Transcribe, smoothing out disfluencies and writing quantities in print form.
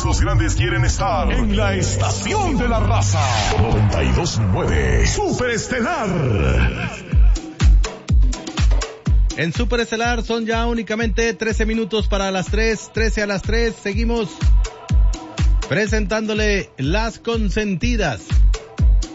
Todos los grandes quieren estar en la estación de la raza. 92.9 Superestelar. En Superestelar son ya únicamente 13 minutos para las 3, 13 a las 3. Seguimos presentándole las consentidas.